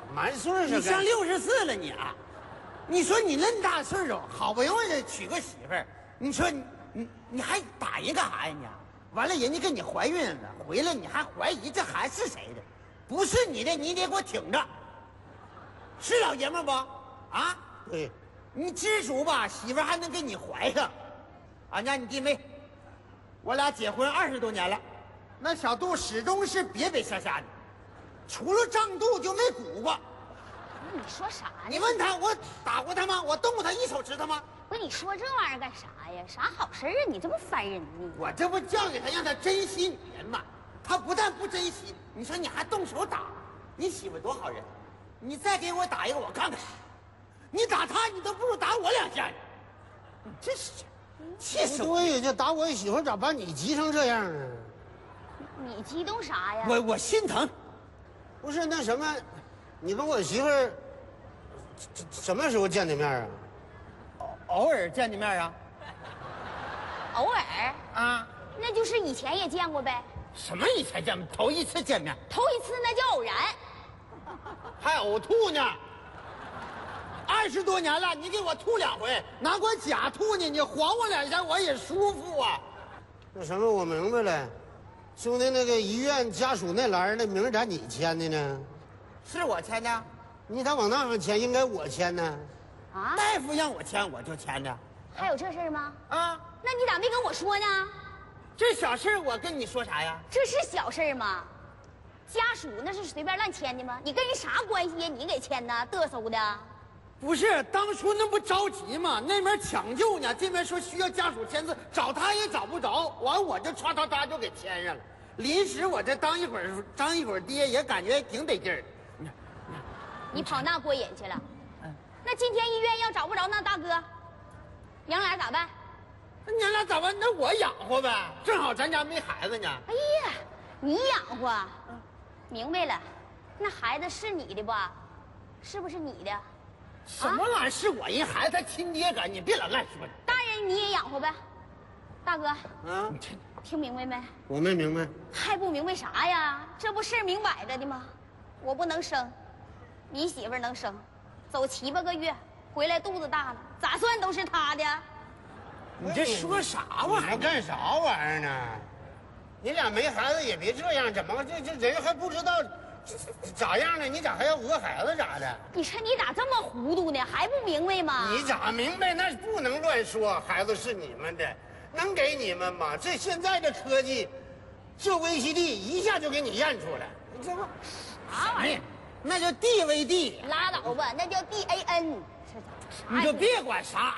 满岁你上64了你啊！你说你那么大岁数，好不容易娶个媳妇儿，你说你还打人干啥呀你？完了人家跟你怀孕了，回来你还怀疑这孩子是谁的？不是你的，你得给我挺着。是老爷们不？啊？ 对， 你知足吧，媳妇儿还能给你怀上。俺家你弟妹，我俩结婚20多年了，那小肚始终是瘪瘪下下的，除了胀肚就没鼓过。 你说啥呢？ 你问他，我打过他吗？我动过他一手指头吗？ 不是你说这玩意儿干啥呀？啥好事啊？你这么烦人呢？ 我这不教育他，让他珍惜女人吗？他不但不珍惜，你说你还动手打，你媳妇多好人，你再给我打一个我看看。你打他，你都不如打我2下。你真是气死我！ 对呀，这打我媳妇咋把你急成这样啊？ 你激动啥呀？ 我心疼。 不是那什么，你跟我媳妇儿什么时候见的面啊？ 偶尔见的面啊。 偶尔啊？ 那就是以前也见过呗。 什么以前见面？头一次见面。 头一次那叫偶然。 还呕吐呢。20多年了，你给我吐2回，哪管假吐呢？你晃我2下，我也舒服啊。 那什么，我明白了，兄弟，那个医院家属那栏那名咋你签的呢？ 是我签的。 你咋往那上签？应该我签呢。 啊？ 大夫让我签，我就签的。 还有这事儿吗？ 啊？ 那你咋没跟我说呢？ 这小事我跟你说啥呀？ 这是小事吗？家属那是随便乱签的吗？你跟人啥关系呀？你给签的，嘚瑟的。 不是，当初那不着急吗？那边抢救呢，这边说需要家属签字，找他也找不着，完我就唰唰唰就给签上了。临时我这当一会儿爹也感觉挺得劲儿。 你跑那过瘾去了？那今天医院要找不着那大哥，娘俩咋办？ 那娘俩咋办？那我养活呗，正好咱家没孩子呢。 哎呀，你养活？明白了，那孩子是你的吧？是不是你的？ 什么玩意儿？是我人孩子，他亲爹哥，你别老乱说。 大人你也养活呗，大哥。 啊， 听明白没？ 我没明白。 还不明白啥呀？这不事儿明摆着的吗？我不能生，你媳妇儿能生，走7、8个月回来肚子大了，咋算都是他的。 你这说啥玩意儿？ 你干啥玩意儿呢？你俩没孩子也别这样，怎么这人还不知道咋样呢？你咋还要讹孩子咋的？ 你说你咋这么糊涂呢？还不明白吗？ 你咋明白？那不能乱说，孩子是你们的，能给你们吗？这现在的科技，这 VCD 一下就给你验出来，你这不啥玩意儿？ 那叫 DVD。 拉倒吧，那叫 DAN。 你就别管啥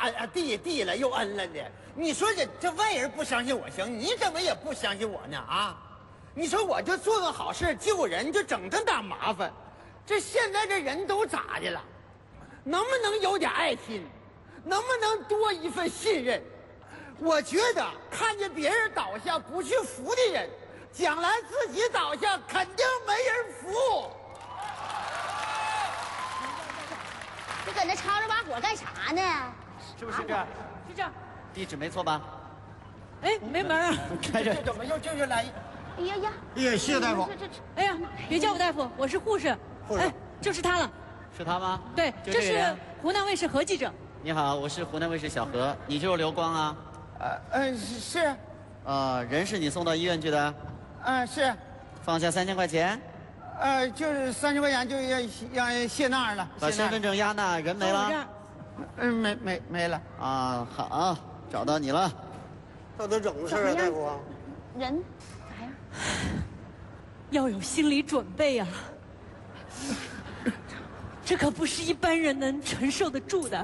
D 了又 N 了的。你说这外人不相信我行，你怎么也不相信我呢啊？你说我就做个好事救人，就整这大麻烦，这现在这人都咋的了？能不能有点爱心？能不能多一份信任？我觉得看见别人倒下不去扶的人，将来自己倒下肯定没人扶。 你搁那吵着把火干啥呢？ 是不是这儿？ 是这样。 地址没错吧？ 哎，没门啊！ 开着。 这怎么又来？ 哎呀呀！ 哎呀，谢大夫。 哎呀，别叫我大夫，我是护士。 护士哎，就是他了。 是他吗？ 对， 就这是这个人。 湖南卫视何记者。 你好，我是湖南卫视小何，你就是刘光啊？ 是， 人是你送到医院去的？ 是， 放下3000块钱， 就是30块钱就让谢那儿了。 把身份证压那，人没了。 没了。 啊，好，找到你了。 这都怎么事啊，大夫？ 人咋样？ 要有心理准备啊！这可不是一般人能承受得住的。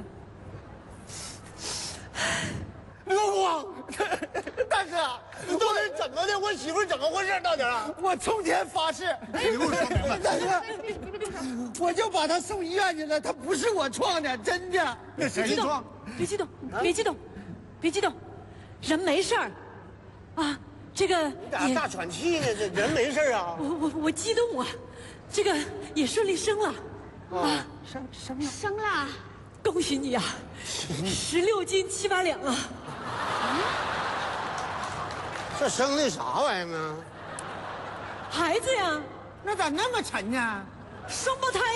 刘光，大哥， 你到底怎么的？我媳妇怎么回事？到底啊？ 我冲天发誓， 你给我说明白。 大哥，我就把他送医院去了，他不是我撞的，真的。 那谁撞？ 别激动，别激动，别激动，人没事儿，啊，这个你咋大喘气呢？这人没事啊？ 我激动啊，这个也顺利生了， 啊， 生了。 恭喜你啊，16斤7、8两了。 这生的啥玩意儿啊？ 孩子呀， 那咋那么沉呢？ 双胞胎。